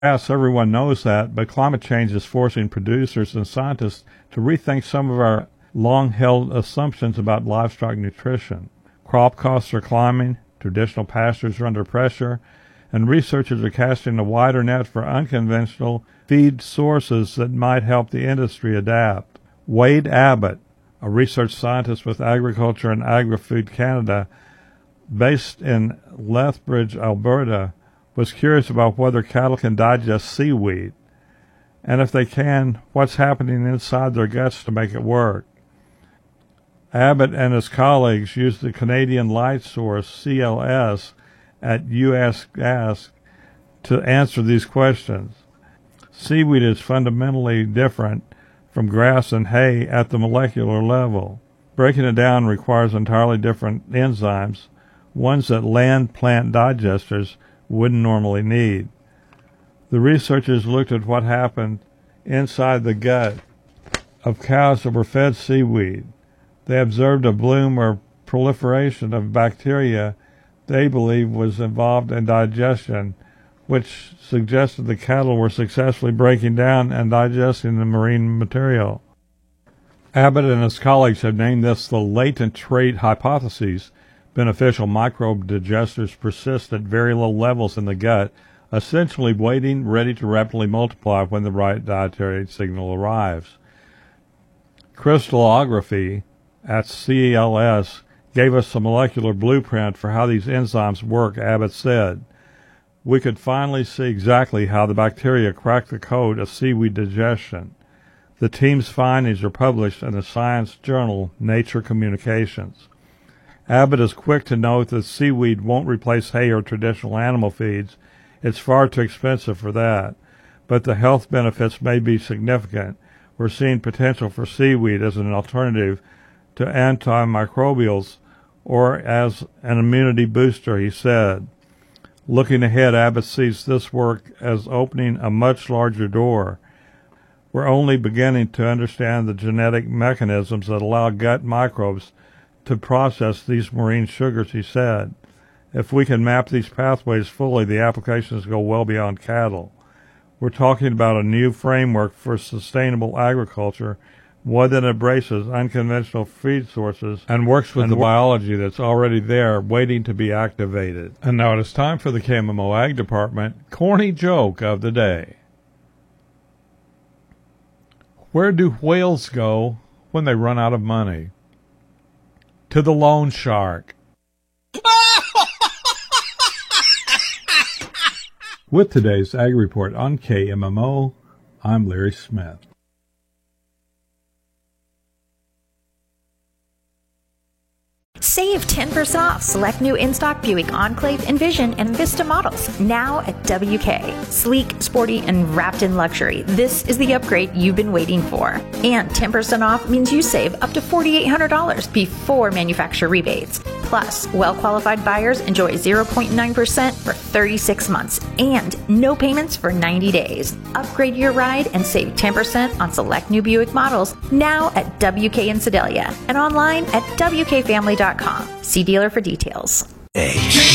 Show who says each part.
Speaker 1: Yes, everyone knows that, but climate change is forcing producers and scientists to rethink some of our long-held assumptions about livestock nutrition. Crop costs are climbing, traditional pastures are under pressure, and researchers are casting a wider net for unconventional feed sources that might help the industry adapt. Wade Abbott, a research scientist with Agriculture and Agri-Food Canada, based in Lethbridge, Alberta, was curious about whether cattle can digest seaweed, and if they can, what's happening inside their guts to make it work. Abbott and his colleagues used the Canadian light source, CLS, at USAsk to answer these questions. Seaweed is fundamentally different from grass and hay at the molecular level. Breaking it down requires entirely different enzymes, ones that land plant digesters wouldn't normally need. The researchers looked at what happened inside the gut of cows that were fed seaweed. They observed a bloom or proliferation of bacteria they believe was involved in digestion, which suggested the cattle were successfully breaking down and digesting the marine material. Abbott and his colleagues have named this the latent trait hypothesis. Beneficial microbe digesters persist at very low levels in the gut, essentially waiting, ready to rapidly multiply when the right dietary signal arrives. Crystallography at CLS gave us a molecular blueprint for how these enzymes work, Abbott said. We could finally see exactly how the bacteria crack the code of seaweed digestion. The team's findings are published in the science journal Nature Communications. Abbott is quick to note that seaweed won't replace hay or traditional animal feeds. It's far too expensive for that. But the health benefits may be significant. We're seeing potential for seaweed as an alternative to antimicrobials or as an immunity booster, he said. Looking ahead, Abbott sees this work as opening a much larger door. We're only beginning to understand the genetic mechanisms that allow gut microbes to process these marine sugars, he said. If we can map these pathways fully, the applications go well beyond cattle. We're talking about a new framework for sustainable agriculture, one that embraces unconventional feed sources and works with the biology that's already there, waiting to be activated. And now it is time for the KMMO Ag Department corny joke of the day. Where do whales go when they run out of money? To the loan shark. With today's Ag Report on KMMO, I'm Larry Smith.
Speaker 2: Save 10% off select new in-stock Buick Enclave, Envision, and Vista models now at WK. Sleek, sporty, and wrapped in luxury. This is the upgrade you've been waiting for. And 10% off means you save up to $4,800 before manufacturer rebates. Plus, well-qualified buyers enjoy 0.9% for 36 months and no payments for 90 days. Upgrade your ride and save 10% on select new Buick models now at WK in Sedalia and online at WKFamily.com. See dealer for details.